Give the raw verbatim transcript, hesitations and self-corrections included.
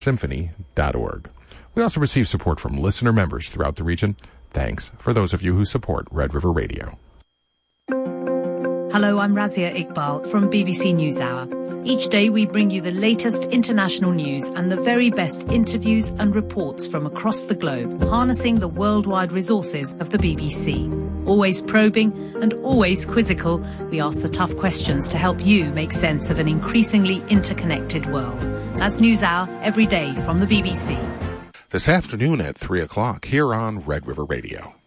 symphony dot org. We also receive support from listener members throughout the region. Thanks for those of you who support Red River Radio. Hello, I'm Razia Iqbal from B B C NewsHour. Each day we bring you the latest international news and the very best interviews and reports from across the globe, harnessing the worldwide resources of the B B C. Always probing and always quizzical, we ask the tough questions to help you make sense of an increasingly interconnected world. That's NewsHour every day from the B B C. This afternoon at three o'clock here on Red River Radio.